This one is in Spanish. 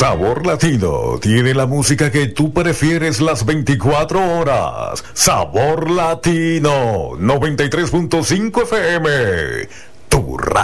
Sabor Latino tiene la música que tú prefieres las 24 horas. Sabor Latino 93.5 FM. Tu